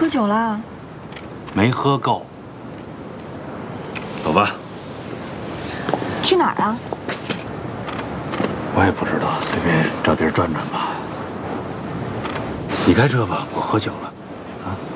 喝酒了？ 没喝够。走吧。 去哪儿啊？ 我也不知道，随便找地儿转转吧。你开车吧，我喝酒了。啊。